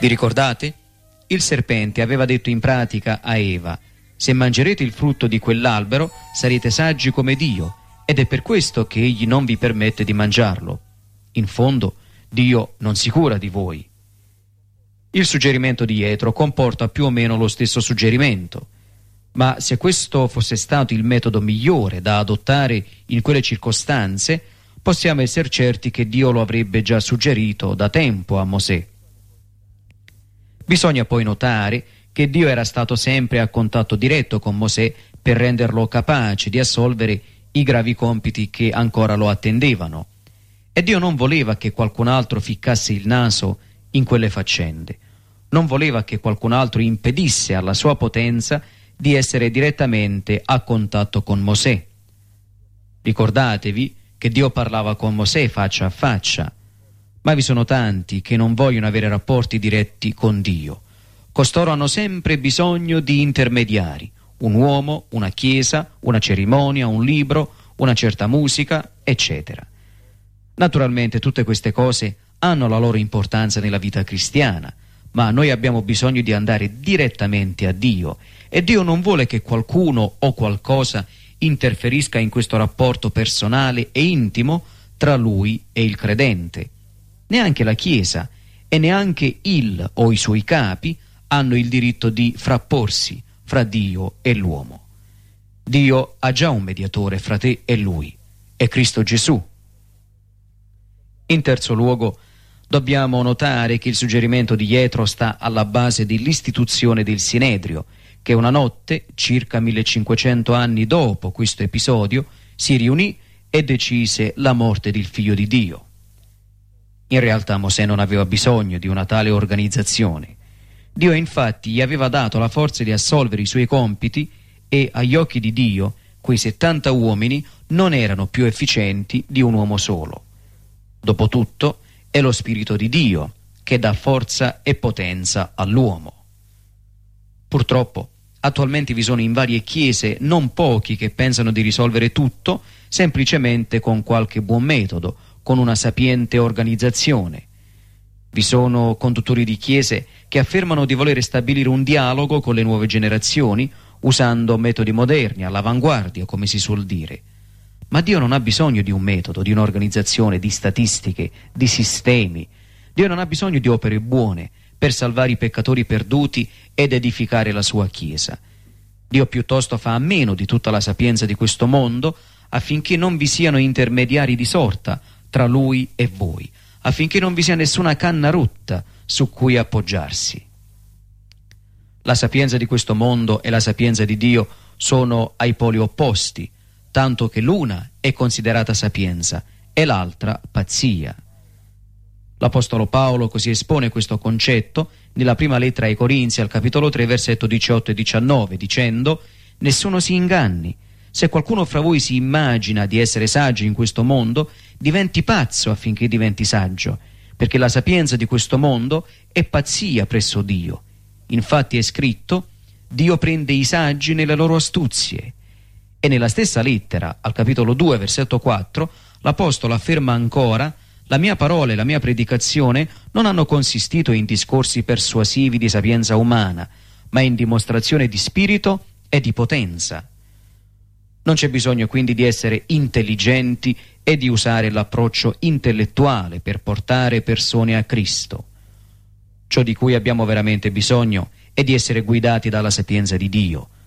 Vi ricordate? Il serpente aveva detto in pratica a Eva: se mangerete il frutto di quell'albero sarete saggi come Dio, ed è per questo che egli non vi permette di mangiarlo. In fondo, Dio non si cura di voi. Il suggerimento di Jetro comporta più o meno lo stesso suggerimento, ma se questo fosse stato il metodo migliore da adottare in quelle circostanze, possiamo essere certi che Dio lo avrebbe già suggerito da tempo a Mosè. Bisogna poi notare che Dio era stato sempre a contatto diretto con Mosè per renderlo capace di assolvere i gravi compiti che ancora lo attendevano. E Dio non voleva che qualcun altro ficcasse il naso in quelle faccende. Non voleva che qualcun altro impedisse alla sua potenza di essere direttamente a contatto con Mosè. Ricordatevi che Dio parlava con Mosè faccia a faccia, ma vi sono tanti che non vogliono avere rapporti diretti con Dio. Costoro hanno sempre bisogno di intermediari, un uomo, una chiesa, una cerimonia, un libro, una certa musica, eccetera. Naturalmente tutte queste cose hanno la loro importanza nella vita cristiana, ma noi abbiamo bisogno di andare direttamente a Dio, e Dio non vuole che qualcuno o qualcosa interferisca in questo rapporto personale e intimo tra Lui e il credente. Neanche la Chiesa e neanche il o i suoi capi hanno il diritto di frapporsi fra Dio e l'uomo. Dio ha già un mediatore fra te e Lui, è Cristo Gesù. In terzo luogo, dobbiamo notare che il suggerimento di Jetro sta alla base dell'istituzione del Sinedrio, che una notte, circa 1500 anni dopo questo episodio, si riunì e decise la morte del Figlio di Dio. In realtà Mosè non aveva bisogno di una tale organizzazione. Dio infatti gli aveva dato la forza di assolvere i suoi compiti e agli occhi di Dio quei 70 uomini non erano più efficienti di un uomo solo. Dopotutto è lo Spirito di Dio che dà forza e potenza all'uomo. Purtroppo attualmente vi sono in varie chiese non pochi che pensano di risolvere tutto semplicemente con qualche buon metodo, con una sapiente organizzazione. Vi sono conduttori di chiese che affermano di voler stabilire un dialogo con le nuove generazioni usando metodi moderni, all'avanguardia, come si suol dire. Ma Dio non ha bisogno di un metodo, di un'organizzazione, di statistiche, di sistemi. Dio non ha bisogno di opere buone per salvare i peccatori perduti ed edificare la sua Chiesa. Dio piuttosto fa a meno di tutta la sapienza di questo mondo affinché non vi siano intermediari di sorta tra Lui e voi, affinché non vi sia nessuna canna rotta su cui appoggiarsi. La sapienza di questo mondo e la sapienza di Dio sono ai poli opposti, tanto che l'una è considerata sapienza e l'altra pazzia. L'Apostolo Paolo così espone questo concetto nella prima lettera ai Corinzi al capitolo 3 versetto 18 e 19 dicendo: nessuno si inganni, se qualcuno fra voi si immagina di essere saggio in questo mondo, diventi pazzo affinché diventi saggio, perché la sapienza di questo mondo è pazzia presso Dio. Infatti è scritto: Dio prende i saggi nelle loro astuzie. E nella stessa lettera, al capitolo 2, versetto 4, l'Apostolo afferma ancora: la mia parola e la mia predicazione non hanno consistito in discorsi persuasivi di sapienza umana, ma in dimostrazione di spirito e di potenza. Non c'è bisogno quindi di essere intelligenti e di usare l'approccio intellettuale per portare persone a Cristo. Ciò di cui abbiamo veramente bisogno è di essere guidati dalla sapienza di Dio,